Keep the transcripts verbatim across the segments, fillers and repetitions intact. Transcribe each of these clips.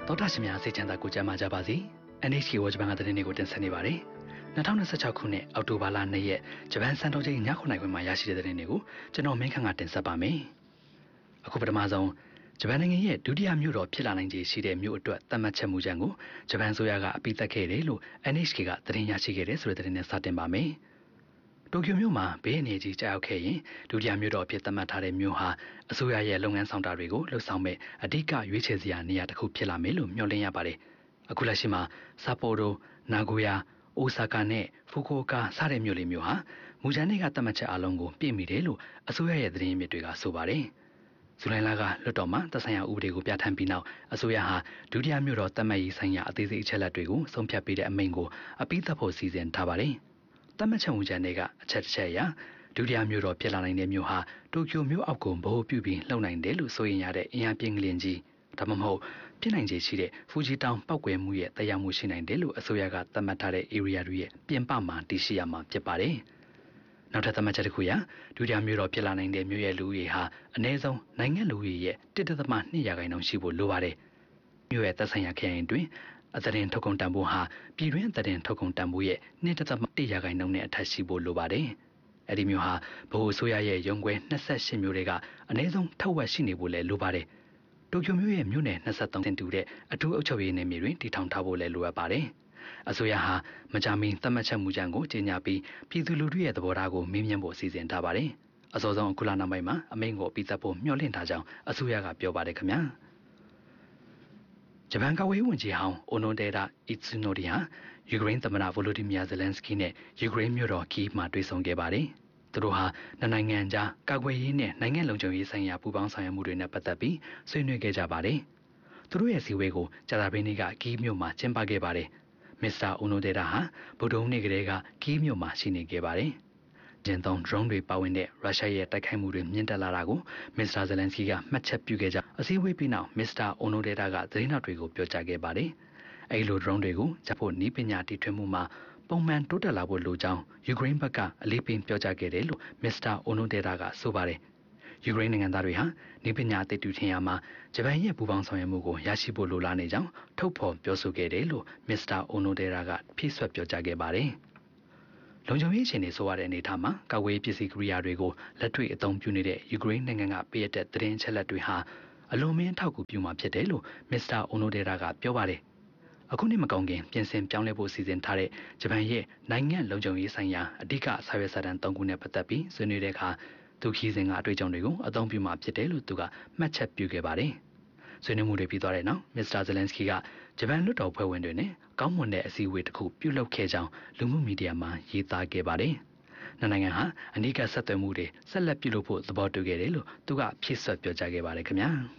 တောတာရှင်များစိတ်ချမ်းသာကိုကြမ်းမာကြပါစေ N H K ဝါဂျပန်ကသတင်းတွေကိုတင်ဆက်နေပါတယ်၂၀၂၆ခုနှစ်အောက်တိုဘာလ၂ရက်ဂျပန်စံတော်ချိန်ညခုနိုင်ခွင့်မှာရရှိတဲ့သတင်းတွေကိုကျွန်တော်မင်းခန့်ကတင်ဆက်ပါမယ်အခုပထမဆုံးဂျပန်နိုင်ငံရဲ့ဒုတိယမြို့တော်ဖြစ်လာနိုင်ခြေရှိတဲ့မြို့အတွက်သတ်မှတ်ချက်မူကြမ်းကိုဂျပန်ဆိုရကအပိသက်ခဲ့တယ်လို့ N H K ကသတင်းရရှိခဲ့တယ်ဆိုတဲ့သတင်းနဲ့စတင်ပါမယ်တိုကျိုမြို့မှာဘေးအနေကြီးကြောက်ခဲ့ရင်ဒုတိယမြို့တော်ဖြစ်သတ်မှတ်ထားတဲ့မြို့ဟာအစိုးရရဲ့လုပ်ငန်းဆောင်တာတွေကိုလှုပ်ဆောင်မဲ့အဓိကရွေးချယ်စရာနေရာတစ်ခုဖြစ်လာမယ်လို့မျှော်လင့်ရပါတယ်။အခုလက်ရှိမှာဆာပိုတို၊နာဂိုယာ၊အိုဆာကာနဲ့ဖူကူအိုကာစတဲ့မြို့လေးမျိုးဟာမူဂျန်တွေကသတ်မှတ်ချက်အလုံးကိုပြည့်မီတယ်လို့အစိုးရရဲ့သတင်းရင်းမြစ်တွေကဆိုပါတယ်။ဇူလိုင်လကလွှတ်တော်မှာသက်ဆိုင်ရာဥပဒေကိုပြဋ္ဌာန်းပြီးနောက်အစိုးရဟာဒုတိယမြို့တော်သတ်မှတ်ရေးဆိုင်ရာအသေးစိတ်အချက်အလက်တွေကိုဆုံးဖြတ်ပေးတဲ့အမိန့်ကိုအပိသက်ဖို့စီစဉ်ထားပါတယ်။သတ်မှတ်ချက်မူကြမ်းတွေကအချက်တစ်ချက်အရဒုတိယမြို့တော်ဖြစ်လာနိုင်တဲ့မြို့ဟာတိုကျိုမြို့အောက်ကိုဗဟိုပြုပြီးလှုပ်နိုင်တယ်လို့ဆိုရင်ရတဲ့အင်အားပြင်းကလင်ကြီးဒါမှမဟုတ်ဖြစ်နိုင်ခြေရှိတဲ့ဖူဂျီတောင်ပောက်ကွယ်မှုရဲ့တရားမှုရှိနိုင်တယ်လို့အစိုးရကသတ်မှတ်ထားတဲ့ area တွေရဲ့ပြင်ပမှာတည်ရှိရမှာဖြစ်ပါတယ်။နောက်ထပ်သတ်မှတ်ချက်တစ်ခုအရဒုတိယမြို့တော်ဖြစ်လာနိုင်တဲ့မြို့ရဲ့လူဦးရေဟာအနည်းဆုံးနိုင်ငံလူဦးရေရဲ့တစ်ဒသမ၂ရာခိုင်နှုန်းရှိဖို့လိုပါတယ်။မြို့ရဲ့သက်ဆိုင်ရာခရိုင်တွင်အသတင်းထုတ်ကုန်တန်ဖိုးဟာပြည်တွင်းအသတင်းထုတ်ကုန်တန်ဖိုးရဲ့၂ဒသမ၁ရာခိုင်နှုန်းနဲ့အထက်ရှိဖို့လိုပါတယ်။အဲဒီမြို့ဟာဗဟိုအစိုးရရဲ့ရုံးခွဲ၂၈မြို့တွေကအနည်းဆုံးထက်ဝက်ရှိနေဖို့လည်းလိုပါတယ်။တိုကျိုမြို့ရဲ့မြို့နယ်၂၃ဆင့်တူတဲ့အထူးအုပ်ချုပ်ရေးနယ်မြေတွင်တည်ထောင်ထားဖို့လည်းလိုအပ်ပါတယ်။အစိုးရဟာမကြာမီသတ်မှတ်ချက်မူကြမ်းကိုကြေညာပြီးပြည်သူလူထုရဲ့သဘောထားကိုမေးမြန်းဖို့စီစဉ်ထားပါတယ်။အစောဆုံးအခုလနောက်ပိုင်းမှာအမိန့်ကိုပြီးသက်ဖို့မျှော်လင့်ထားကြောင်းအစိုးရကပြောပါတယ်ခင်ဗျာ။ဂျပန်ကာကွယ်ရေးဝန်ကြီးဟောင်းအိုနိုဒေတာအီတဆူနိုဒီဟာယူကရိန်းသမ္မတဗိုလိုဒီမီယာဇယ်လန်စကီနဲ့ယူကရိန်းမြို့တော်ကီးမှာတွေ့ဆုံခဲ့ပါတယ်။သူတို့ဟာနိုင်ငံကြားကာကွယ်ရေးနဲ့နိုင်ငံလုံခြုံရေးဆိုင်ရာပူးပေါင်းဆောင်ရွက်မှုတွေနဲ့ပတ်သက်ပြီးဆွေးနွေးခဲ့ကြပါတယ်။သူတို့ရဲ့စည်းဝေးကိုကြာသပတေးနေ့ကကီးမြို့မှာကျင်းပခဲ့ပါတယ်။မစ္စတာအိုနိုဒေတာဟာဗုဒ္ဓဟူးနေ့ကတည်းကကီးမြို့မှာရှိနေခဲ့ပါတယ်။ဂျန်တုံ drone တွေပါဝင်တဲ့ရုရှားရဲ့တိုက်ခိုက်မှုတွေမြင့်တက်လာတာကိုမစ္စတာဇယ်လန်စကီကမှတ်ချက်ပြုခဲ့ကြအစည်းအဝေးပြီးနောက်မစ္စတာအိုနိုဒေတာကသတင်းတော်တွေကိုပြောကြားခဲ့ပါတယ်။အဲဒီလို drone တွေကိုဂျပန်နည်းပညာတည်ထွင်မှုမှာပုံမှန်တိုးတက်လာဖို့လိုကြောင်းယူကရိန်းဘက်ကအလေးပေးပြောကြားခဲ့တယ်လို့မစ္စတာအိုနိုဒေတာကဆိုပါတယ်။ယူကရိန်းနိုင်ငံသားတွေဟာနည်းပညာတည်တူထင်ရမှာဂျပန်ရဲ့ပူးပေါင်းဆောင်ရွက်မှုကိုရရှိဖို့လိုလားနေကြောင်းထုတ်ဖော်ပြောဆိုခဲ့တယ်လို့မစ္စတာအိုနိုဒေတာကဖြည့်ဆွတ်ပြောကြားခဲ့ပါတယ်။လုံခြုံရေးအခြေအနေဆိုရတဲ့အနေအထားမှာကာကွယ်ရေးပစ္စည်းကိရိယာတွေကိုလက်တွေ့အသုံးပြုနေတဲ့ယူကရိန်းနိုင်ငံကပေးအပ်တဲ့သတင်းအချက်အလက်တွေဟာအလွန်မင်းထောက်ကူပြုမှာဖြစ်တယ်လို့မစ္စတာအိုနိုဒေတာကပြောပါတယ်။အခုနှစ်မကုန်ခင်ပြင်ဆင်ပြောင်းလဲဖို့စီစဉ်ထားတဲ့ဂျပန်ရဲ့နိုင်ငံလုံခြုံရေးဆိုင်ရာအဓိကဆာရွက်စာတမ်း၃ခုနဲ့ပတ်သက်ပြီးဆွေးနွေးတဲ့အခါသူခီးစဉ်ကအတွေ့အကြုံတွေကိုအသုံးပြုမှာဖြစ်တယ်လို့သူကမှတ်ချက်ပြုခဲ့ပါတယ်။ဆွေးနွေးမှုတွေပြီးသွားတဲ့နောက်မစ္စတာဇယ်လန်စကီကဂျပန်လွှတ်တော်ဖွဲ့ဝင်တွေနဲ့ကောင်းမွန်တဲ့အစည်းအဝေးတစ်ခုပြုလုပ်ခဲ့ကြောင်းလူမှုမီဒီယာမှာရေးသားခဲ့ပါတယ်။နှစ်နိုင်ငံဟာအနီးကပ်ဆက်သွယ်မှုတွေဆက်လက်ပြုလုပ်ဖို့သဘောတူခဲ့တယ်လို့သူကဖြည့်ဆွတ်ပြောကြားခဲ့ပါတယ်ခင်ဗျာ။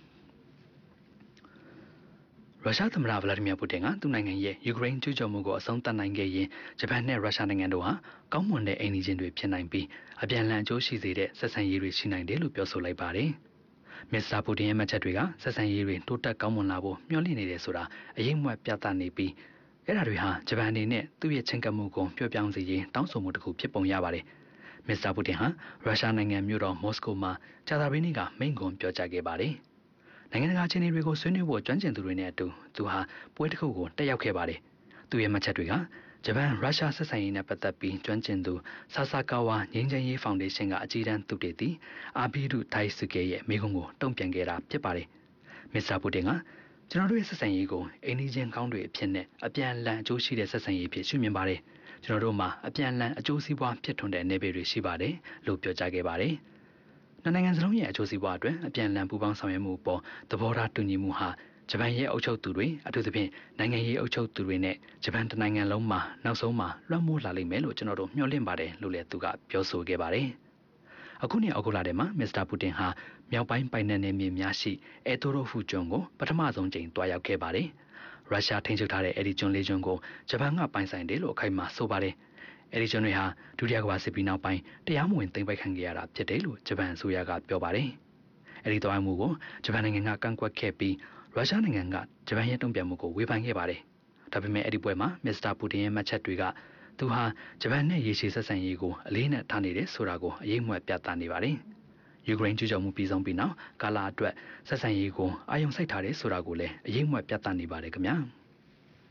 ရုရှားသမ္မတဗလာဒီမီယာပူတင်ကသူ့နိုင်ငံရဲ့ယူကရိန်းကျူးကျော်မှုကိုအဆုံးသတ်နိုင်ခဲ့ရင်ဂျပန်နဲ့ရုရှားနိုင်ငံတို့ဟာကောင်းမွန်တဲ့အိမ်နီးချင်းတွေဖြစ်နိုင်ပြီးအပြန်အလှန်အကျိုးရှိစေတဲ့ဆက်ဆံရေးတွေရှိနိုင်တယ်လို့ပြောဆိုလိုက်ပါတယ်။မစ္စတာပူတင်ရဲ့မှတ်ချက်တွေကဆက်ဆံရေးတွေတိုးတက်ကောင်းမွန်လာဖို့မျှော်လင့်နေတယ်ဆိုတာအရေးမွက်ပြသနေပြီးအဲ့ဒါတွေဟာဂျပန်အနေနဲ့သူ့ရဲ့ချင်းကပ်မှုကိုပြောပြောင်းစေရေးတောင်းဆိုမှုတစ်ခုဖြစ်ပုံရပါတယ်။မစ္စတာပူတင်ဟာရုရှားနိုင်ငံမြို့တော်မော်စကိုမှာကြာသပတေးနေ့ကမိန့်ခွန်းပြောကြားခဲ့ပါတယ်။နိုင်ငံတကာအခြေအနေတွေကိုဆွေးနွေးဖို့ကျွမ်းကျင်သူတွေနဲ့အတူသူဟာပွဲတစ်ခုကိုတက်ရောက်ခဲ့ပါတယ်။သူ့ရဲ့မှတ်ချက်တွေကဂျပန်ရုရှားဆက်ဆံရေးနဲ့ပတ်သက်ပြီးကျွမ်းကျင်သူဆာဆာကာဝါငြိမ်းချမ်းရေးဖောင်ဒေးရှင်းကအကြီးတန်းသုတေသီအာဘီဒုဒိုင်ဆူကေရဲ့မိန့်ခွန်းကိုတုံ့ပြန်ခဲ့တာဖြစ်ပါတယ်။မစ္စတာပူတင်ကကျွန်တော်တို့ရဲ့ဆက်ဆံရေးကိုအိန္ဒိချင်းကောင်းတွေအဖြစ်နဲ့အပြန်အလှန်အကျိုးရှိတဲ့ဆက်ဆံရေးဖြစ်ရှုမြင်ပါတယ်။ကျွန်တော်တို့မှာအပြန်အလှန်အကျိုးစီးပွားဖြစ်ထွန်းတဲ့နယ်ပယ်တွေရှိပါတယ်လို့ပြောကြားခဲ့ပါတယ်။နှစ်နိုင်ငံစလုံးရဲ့အကျိုးစီးပွားအတွက်အပြန်အလှန်ပူးပေါင်းဆောင်ရွက်မှုပေါ်သဘောထားတူညီမှုဟာဂျပန်ရဲ့အုပ်ချုပ်သူတွေအထူးသဖြင့်နိုင်ငံရေးအုပ်ချုပ်သူတွေနဲ့ဂျပန်တိုင်းနိုင်ငံလုံးမှာနောက်ဆုံးမှာလွှမ်းမိုးလာလိမ့်မယ်လို့ကျွန်တော်တို့မျှော်လင့်ပါတယ်လို့လည်းသူကပြောဆိုခဲ့ပါတယ်။အခုနှစ်အောက်တိုဘာလထဲမှာမစ္စတာပူတင်ဟာမြောက်ပိုင်းပိုင်နက်နယ်မြေများရှိအဲတိုရိုဖူကျွန်းကိုပထမဆုံးကြိမ်တွားရောက်ခဲ့ပါတယ်။ရုရှားထိန်းချုပ်ထားတဲ့အဲဒီကျွန်းလေးကျွန်းကိုဂျပန်ကပိုင်ဆိုင်တယ်လို့အခိုင်အမာဆိုပါတယ်။အဲဒီကျွန်းတွေဟာဒုတိယကမ္ဘာစစ်ပြီးနောက်ပိုင်းတရားမဝင်သိမ်းပိုက်ခံခဲ့ရတာဖြစ်တယ်လို့ဂျပန်အစိုးရကပြောပါတယ်။အဲဒီတွားမှုကိုဂျပန်နိုင်ငံကကန့်ကွက်ခဲ့ပြီးရုရှားနိုင်ငံကဂျပန်ရဲ့တုံ့ပြန်မှုကိုဝေဖန်ခဲ့ပါတယ်။ဒါပေမဲ့အဲ့ဒီပွဲမှာမစ္စတာပူတင်ရဲ့မှတ်ချက်တွေကသူဟာဂျပန်နဲ့ရေရှည်ဆက်ဆံရေးကိုအလေးနက်ထားနေတယ်ဆိုတာကိုအရေးမွက်ပြသနေပါတယ်။ယူကရိန်းကျူးကျော်မှုပြီးဆုံးပြီးနောက်ကာလအတွက်ဆက်ဆံရေးကိုအာရုံစိုက်ထားတယ်ဆိုတာကိုလည်းအရေးမွက်ပြသနေပါတယ်ခင်ဗျာ။